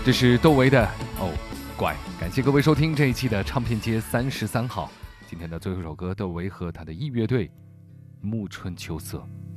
这是窦唯的哦怪，感谢各位收听这一期的唱片街33号。今天的最后一首歌，窦唯和他的异乐队《暮春秋色》。